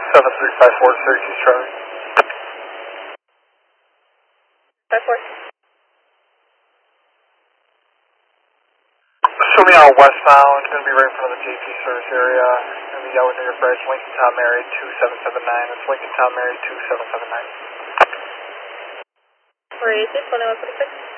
7354 Syracuse Charlie. 54. Show me out westbound, going to be right in front of the JP service area in the yellow New York Bridge, Lincoln Tom Mary 2779. It's Lincoln Tom Mary 2779. Where is it? 2146?